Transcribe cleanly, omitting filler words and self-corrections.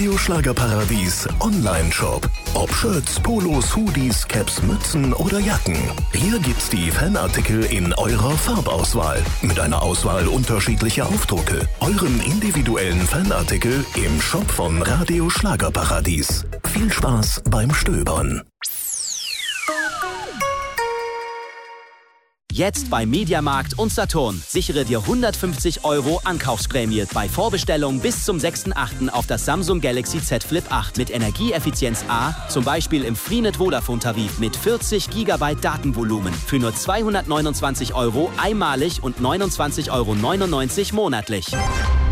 Radio Schlagerparadies Online-Shop. Ob Shirts, Polos, Hoodies, Caps, Mützen oder Jacken. Hier gibt's die Fanartikel in eurer Farbauswahl. Mit einer Auswahl unterschiedlicher Aufdrucke. Euren individuellen Fanartikel im Shop von Radio Schlagerparadies. Viel Spaß beim Stöbern. Jetzt bei Mediamarkt und Saturn. Sichere dir 150 € Ankaufsprämie bei Vorbestellung bis zum 6.8. auf das Samsung Galaxy Z Flip 8 mit Energieeffizienz A, zum Beispiel im Freenet Vodafone-Tarif mit 40 GB Datenvolumen für nur 229 € einmalig und 29,99 € monatlich.